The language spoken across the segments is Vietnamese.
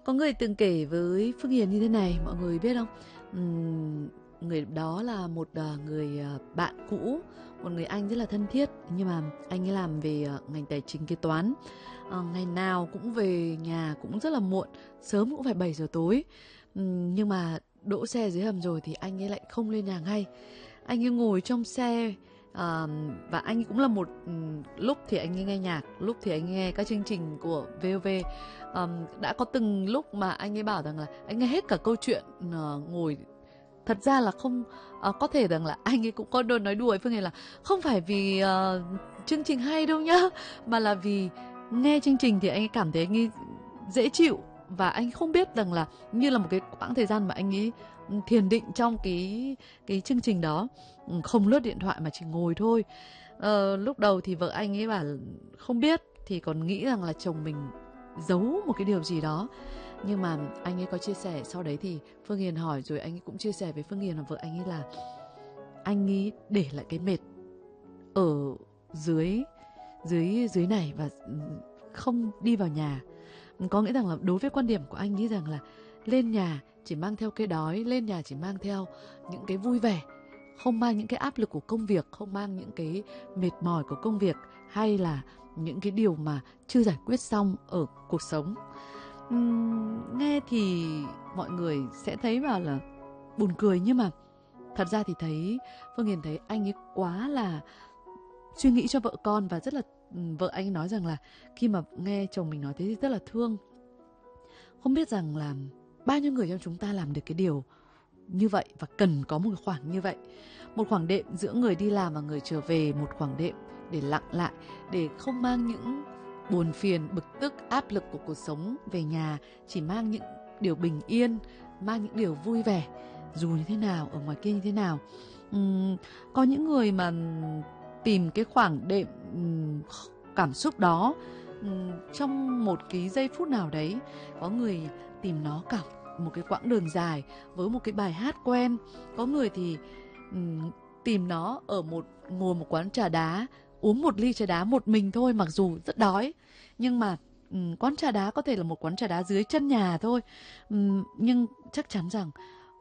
Có người từng kể với Phương Hiền như thế này, mọi người biết không? Người đó là một người bạn cũ, một người anh rất là thân thiết, nhưng mà anh ấy làm về ngành tài chính kế toán. Ngày nào cũng về nhà cũng rất là muộn, sớm cũng phải 7 giờ tối. Nhưng mà đỗ xe dưới hầm rồi thì anh ấy lại không lên nhà ngay. Anh ấy ngồi trong xe, và anh ấy cũng là một lúc thì anh ấy nghe nhạc, lúc thì anh ấy nghe các chương trình của VOV. Đã có từng lúc mà anh ấy bảo rằng là anh nghe hết cả câu chuyện, ngồi. Thật ra là không, có thể rằng là anh ấy cũng có đôi nói đùa với Phương Hiền là không phải vì chương trình hay đâu nhá, mà là vì nghe chương trình thì anh ấy cảm thấy anh ấy dễ chịu, và anh không biết rằng là như là một cái quãng thời gian mà anh ấy thiền định trong cái chương trình đó, không lướt điện thoại mà chỉ ngồi thôi. Lúc đầu thì vợ anh ấy bảo không biết, thì còn nghĩ rằng là chồng mình giấu một cái điều gì đó. Nhưng mà anh ấy có chia sẻ, sau đấy thì Phương Hiền hỏi rồi anh ấy cũng chia sẻ với Phương Hiền và vợ anh ấy là anh ấy để lại cái mệt ở dưới này và không đi vào nhà. Có nghĩa rằng là đối với quan điểm của anh nghĩ rằng là lên nhà chỉ mang theo cái đói, lên nhà chỉ mang theo những cái vui vẻ, không mang những cái áp lực của công việc, không mang những cái mệt mỏi của công việc, hay là những cái điều mà chưa giải quyết xong ở cuộc sống. Nghe thì mọi người sẽ thấy bảo là buồn cười, nhưng mà thật ra thì thấy Phương Hiền thấy anh ấy quá là suy nghĩ cho vợ con, và rất là vợ anh nói rằng là khi mà nghe chồng mình nói thế thì rất là thương. Không biết rằng là bao nhiêu người trong chúng ta làm được cái điều như vậy và cần có một khoảng như vậy, một khoảng đệm giữa người đi làm và người trở về, một khoảng đệm để lặng lại, để không mang những buồn phiền, bực tức, áp lực của cuộc sống về nhà, chỉ mang những điều bình yên, mang những điều vui vẻ, dù như thế nào, ở ngoài kia như thế nào. Có những người mà tìm cái khoảng đệm cảm xúc đó trong một cái giây phút nào đấy. Có người tìm nó cả một cái quãng đường dài với một cái bài hát quen. Có người thì tìm nó ở ngồi một quán trà đá, uống một ly trà đá một mình thôi, mặc dù rất đói. Nhưng mà quán trà đá có thể là một quán trà đá dưới chân nhà thôi. Nhưng chắc chắn rằng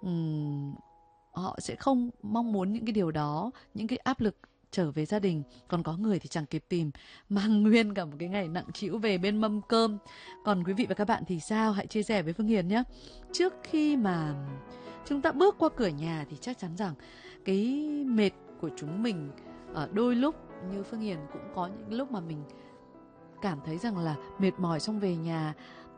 họ sẽ không mong muốn những cái điều đó, những cái áp lực trở về gia đình. Còn có người thì chẳng kịp tìm, mang nguyên cả một cái ngày nặng trĩu về bên mâm cơm. Còn quý vị và các bạn thì sao? Hãy chia sẻ với Phương Hiền nhé. Trước khi mà chúng ta bước qua cửa nhà thì chắc chắn rằng cái mệt của chúng mình, ở đôi lúc như Phương Hiền cũng có những lúc mà mình cảm thấy rằng là mệt mỏi xong về nhà,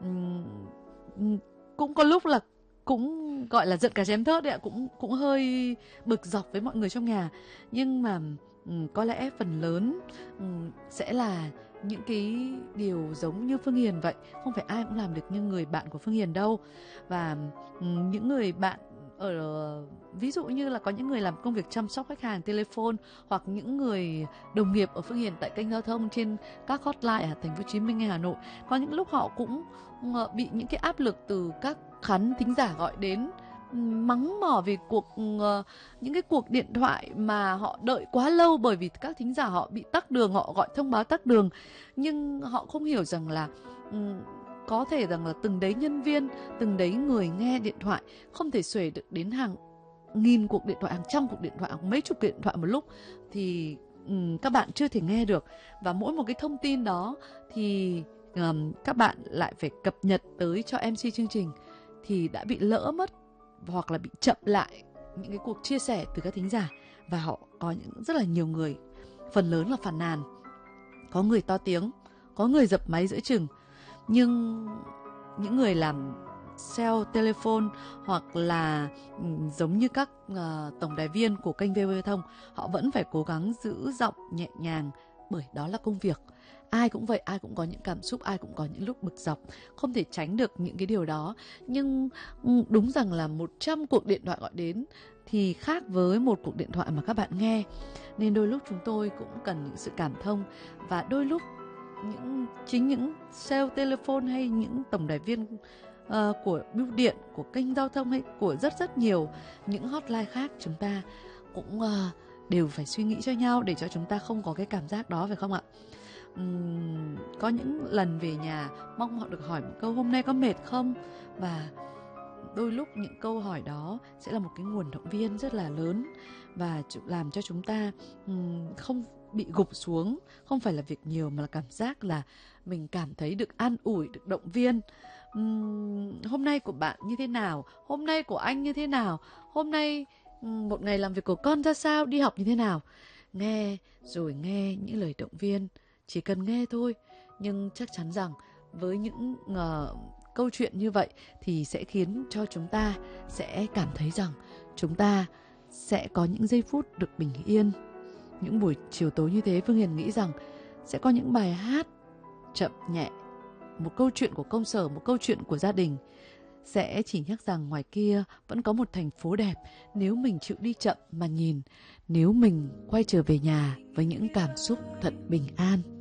cũng có lúc là cũng gọi là giận cả chém thớt đấy ạ, cũng hơi bực dọc với mọi người trong nhà. Nhưng mà có lẽ phần lớn sẽ là những cái điều giống như Phương Hiền vậy. Không phải ai cũng làm được như người bạn của Phương Hiền đâu. Và những người bạn ví dụ như là có những người làm công việc chăm sóc khách hàng telephone, hoặc những người đồng nghiệp ở Phương Hiền tại kênh giao thông trên các hotline ở thành phố Hồ Chí Minh hay Hà Nội, có những lúc họ cũng bị những cái áp lực từ các khán thính giả gọi đến mắng mỏ về những cái cuộc điện thoại mà họ đợi quá lâu, bởi vì các thính giả họ bị tắc đường, họ gọi thông báo tắc đường. Nhưng họ không hiểu rằng là có thể rằng là từng đấy nhân viên, từng đấy người nghe điện thoại không thể xuể được đến hàng nghìn cuộc điện thoại, hàng trăm cuộc điện thoại, hàng mấy chục điện thoại một lúc, thì các bạn chưa thể nghe được. Và mỗi một cái thông tin đó thì các bạn lại phải cập nhật tới cho MC chương trình, thì đã bị lỡ mất hoặc là bị chậm lại những cái cuộc chia sẻ từ các thính giả. Và họ có rất là nhiều người, phần lớn là phàn nàn, có người to tiếng, có người dập máy giữa chừng. Nhưng những người làm sale telephone hoặc là giống như các tổng đài viên của kênh VOV Thông, họ vẫn phải cố gắng giữ giọng nhẹ nhàng, bởi đó là công việc. Ai cũng vậy, ai cũng có những cảm xúc, ai cũng có những lúc bực dọc, không thể tránh được những cái điều đó. Nhưng đúng rằng là 100 cuộc điện thoại gọi đến thì khác với một cuộc điện thoại mà các bạn nghe. Nên đôi lúc chúng tôi cũng cần những sự cảm thông. Và đôi lúc những sale telephone hay những tổng đài viên của bưu điện, của kênh giao thông hay của rất nhiều những hotline khác, chúng ta cũng đều phải suy nghĩ cho nhau để cho chúng ta không có cái cảm giác đó, phải không ạ? Có những lần về nhà mong họ được hỏi một câu hôm nay có mệt không, và đôi lúc những câu hỏi đó sẽ là một cái nguồn động viên rất là lớn và làm cho chúng ta không bị gục xuống. Không phải là việc nhiều mà là cảm giác là mình cảm thấy được an ủi, được động viên. Hôm nay của bạn như thế nào? Hôm nay của anh như thế nào? Hôm nay một ngày làm việc của con ra sao? Đi học như thế nào? Nghe rồi nghe những lời động viên, chỉ cần nghe thôi, nhưng chắc chắn rằng với những câu chuyện như vậy thì sẽ khiến cho chúng ta sẽ cảm thấy rằng chúng ta sẽ có những giây phút được bình yên. Những buổi chiều tối như thế, Phương Hiền nghĩ rằng sẽ có những bài hát chậm nhẹ, một câu chuyện của công sở, một câu chuyện của gia đình sẽ chỉ nhắc rằng ngoài kia vẫn có một thành phố đẹp nếu mình chịu đi chậm mà nhìn, nếu mình quay trở về nhà với những cảm xúc thật bình an.